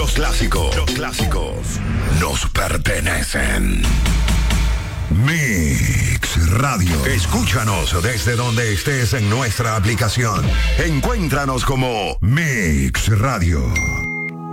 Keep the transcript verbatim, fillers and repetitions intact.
Los clásicos, los clásicos nos pertenecen. Mix Radio. Escúchanos desde donde estés en nuestra aplicación. Encuéntranos como Mix Radio.